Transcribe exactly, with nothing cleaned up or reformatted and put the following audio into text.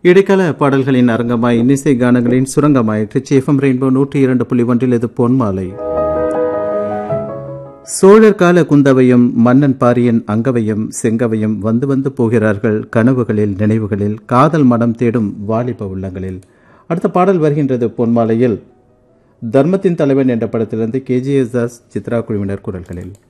இடைக்கால பாடல்களின் அரங்கமாய் இன்னிசை கானங்களின் சுரங்கமாய் ட்ரிச்சி எஃப்எம் ரெயின்போ நூற்றி இரண்டு புள்ளி ஒன்றில் இது பொன்மாலை. சோழர் கால குந்தவையும் மன்னன் பாரியன் அங்கவையும் செங்கவையும் வந்து வந்து போகிறார்கள் கனவுகளில் நினைவுகளில் காதல் மனம் தேடும் வாலிப உள்ளங்களில். அடுத்த பாடல் வருகின்றது பொன்மாலையில். தர்மத்தின் தலைவன் என்ற படத்திலிருந்து K G S Das Chitra குழுவினர் குரல்களில்.